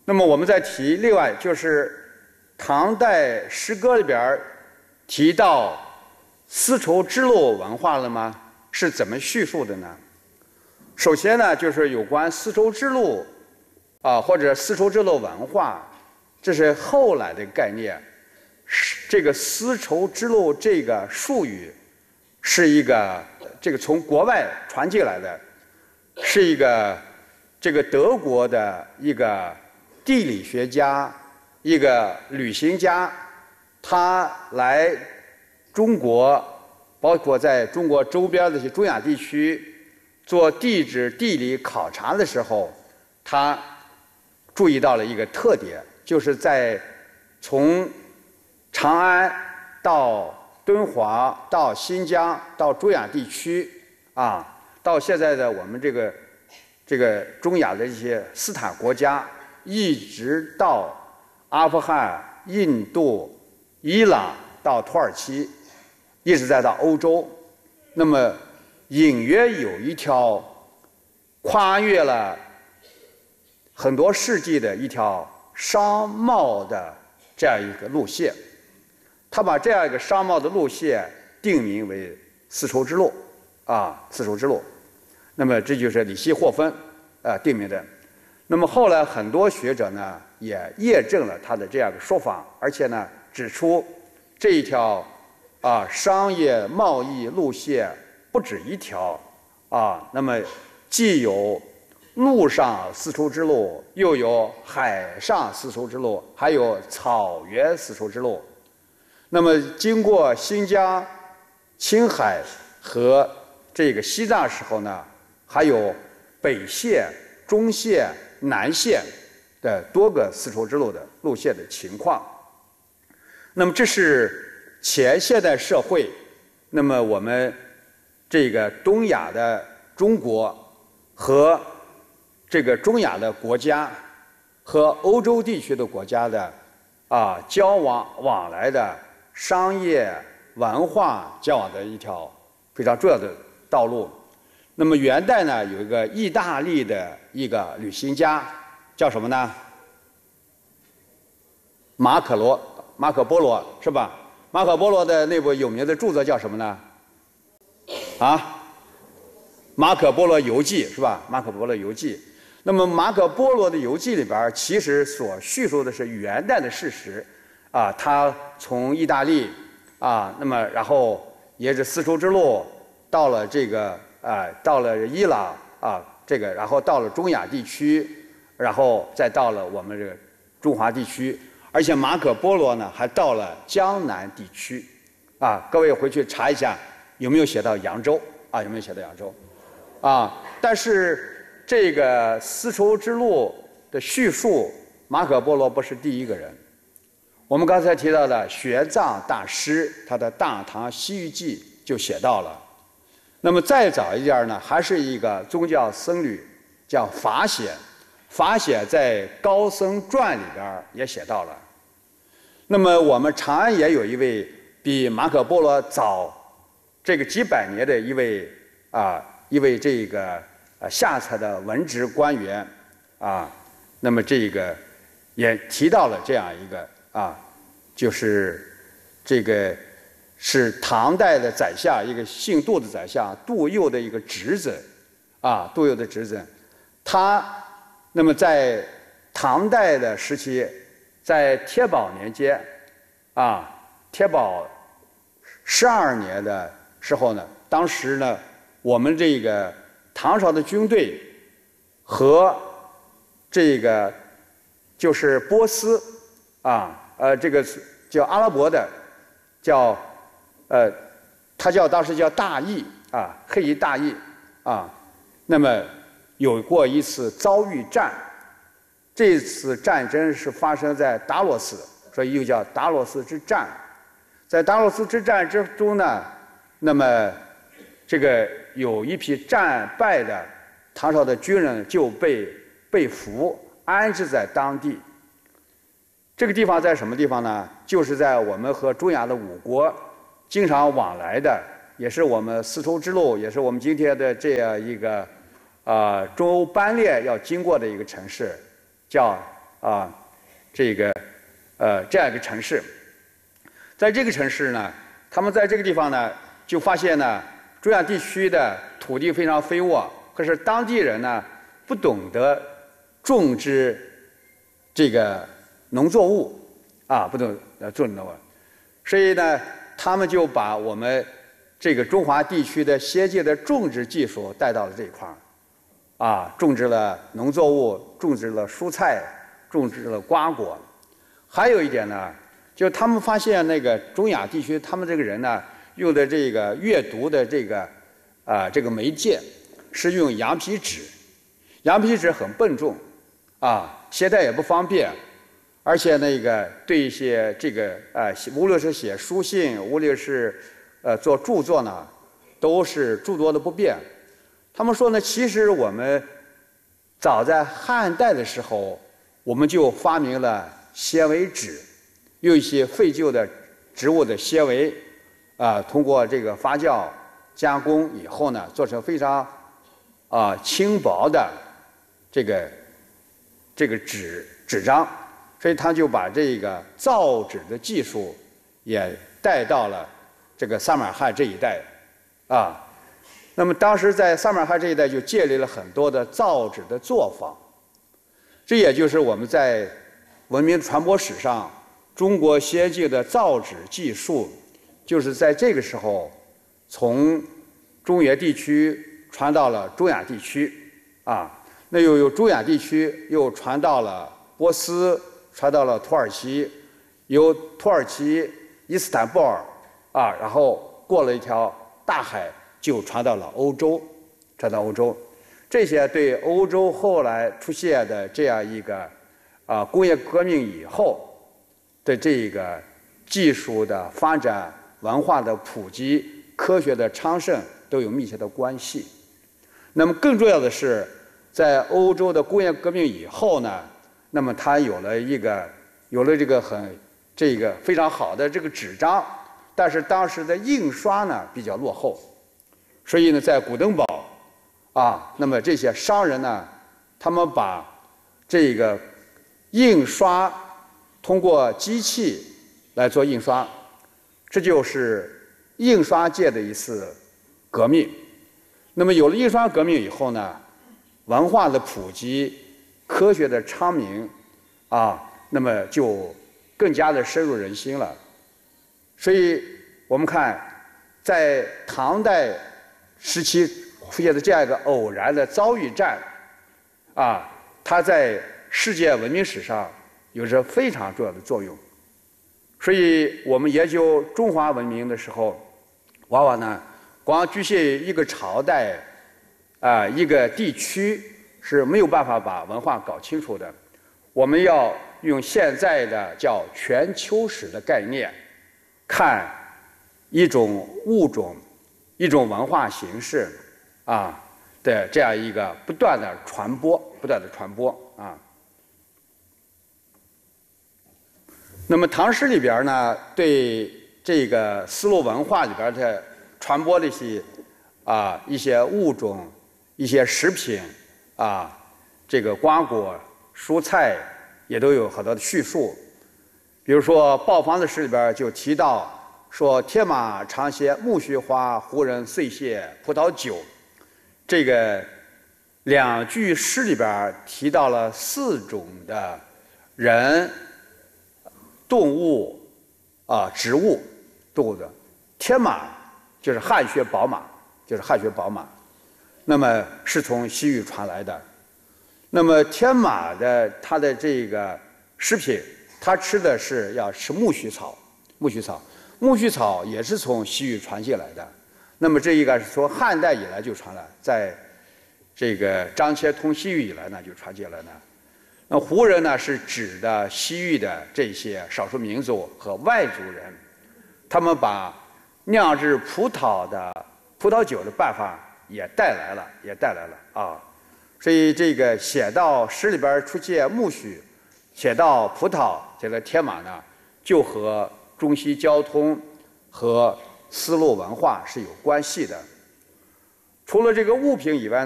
那么我们再提，另外就是唐代诗歌里边提到丝绸之路文化了吗？是怎么叙述的呢？首先呢，就是有关丝绸之路或者丝绸之路文化，这是后来的概念。这个丝绸之路这个术语是一个从国外传进来的，是一个这个德国的一个地理学家、一个旅行家，他来中国，包括在中国周边的一些中亚地区做地质地理考察的时候，他注意到了一个特点，就是从长安到敦煌到新疆到中亚地区到现在的我们这个中亚的一些斯坦国家，一直到阿富汗、印度、伊朗到土耳其，一直再到欧洲，那么隐约有一条跨越了很多世纪的一条商贸的这样一个路线。他把这样一个商贸的路线定名为丝绸之路丝绸之路。那么这就是里希霍芬定名的。那么后来很多学者呢也验证了他的这样一个说法，而且呢指出这一条商业贸易路线不止一条那么既有陆上丝绸之路，又有海上丝绸之路，还有草原丝绸之路。那么经过新疆、青海和这个西藏时候呢，还有北线、中线、南线的多个丝绸之路的路线的情况。那么这是前现代社会，那么我们这个东亚的中国和这个中亚的国家和欧洲地区的国家的交往来的商业文化交往的一条非常重要的道路。那么元代呢，有一个意大利的一个旅行家，叫什么呢？马可波罗是吧？马可波罗的那部有名的著作叫什么呢？马可波罗游记是吧？马可波罗游记。那么马可波罗的游记里边，其实所叙述的是元代的事实他从意大利那么然后沿着丝绸之路到了到了伊朗然后到了中亚地区，然后再到了我们这个中华地区，而且马可波罗呢还到了江南地区各位回去查一下有没有写到扬州有没有写到扬州但是这个丝绸之路的叙述，马可波罗不是第一个人。我们刚才提到的玄奘大师，他的《大唐西域记》就写到了。那么再早一点呢，还是一个宗教僧侣叫法显，法显在《高僧传》里边也写到了。那么我们长安也有一位比马可波罗早这个几百年的一位这个下策的文职官员那么这个也提到了这样一个就是这个是唐代的宰相，一个姓杜的宰相杜佑的一个侄子杜佑的侄子，他那么在唐代的时期，在天宝年间天宝12年的时候呢，当时呢我们这个唐朝的军队和这个就是波斯这个叫阿拉伯的叫他当时叫大义黑夷大义那么有过一次遭遇战，这次战争是发生在达罗斯，所以又叫达罗斯之战。在达罗斯之战之中呢，那么这个有一批战败的唐朝的军人就被俘安置在当地。这个地方在什么地方呢？就是在我们和中亚的五国经常往来的，也是我们丝绸之路，也是我们今天的这样一个中欧班列要经过的一个城市，叫这样一个城市。在这个城市呢，他们在这个地方呢，就发现呢，中亚地区的土地非常肥沃，可是当地人呢不懂得种植这个农作物不懂种农作物，所以呢，他们就把我们这个中华地区的先进的种植技术带到了这一块儿，种植了农作物，种植了蔬菜，种植了瓜果。还有一点呢，就他们发现那个中亚地区，他们这个人呢，用的这个阅读的这个媒介是用羊皮纸，羊皮纸很笨重，携带也不方便，而且那个对一些这个无论是写书信，无论是做著作呢，都是诸多的不便。他们说呢，其实我们早在汉代的时候，我们就发明了纤维纸，用一些废旧的植物的纤维，通过这个发酵加工以后呢，做成非常轻薄的这个纸张，所以他就把这个造纸的技术也带到了这个撒马尔罕这一带那么当时在撒马尔罕这一带就建立了很多的造纸的作坊，这也就是我们在文明传播史上中国先进的造纸技术，就是在这个时候从中原地区传到了中亚地区那又由中亚地区又传到了波斯，传到了土耳其，由土耳其伊斯坦布尔然后过了一条大海就传到了欧洲，这些对欧洲后来出现的这样一个工业革命以后的这个技术的发展、文化的普及、科学的昌盛都有密切的关系。那么更重要的是，在欧洲的工业革命以后呢，那么它有了这个非常好的这个纸张，但是当时的印刷呢比较落后，所以呢，在古登堡那么这些商人呢，他们把这个印刷通过机器来做印刷，这就是印刷界的一次革命。那么有了印刷革命以后呢，文化的普及、科学的昌明那么就更加的深入人心了。所以我们看，在唐代时期出现的这样一个偶然的遭遇战它在世界文明史上有着非常重要的作用。所以我们研究中华文明的时候，往往呢光局限于一个朝代一个地区是没有办法把文化搞清楚的。我们要用现在的叫全球史的概念，看一种物种、一种文化形式的这样一个不断的传播那么唐诗里边呢，对这个丝路文化里边的传播的一些物种、一些食品这个瓜果、蔬菜也都有很多的叙述。比如说《报房子》诗里边就提到说：“天马长歇苜蓿花，胡人遂谢葡萄酒。”这个两句诗里边提到了4种的人、动物植物动物的。天马就是汗血宝马，那么是从西域传来的。那么天马的它的这个食品，它吃的是要吃苜蓿草，苜蓿草也是从西域传进来的。那么这一个是从汉代以来就传了，在这个张骞通西域以来呢就传进来了。那胡人呢是指的西域的这些少数民族和外族人，他们把酿制葡萄酒的办法也带来了所以这个写到诗里边出现苜蓿，写到葡萄，写到天马呢，就和中西交通和丝路文化是有关系的。除了这个物品以外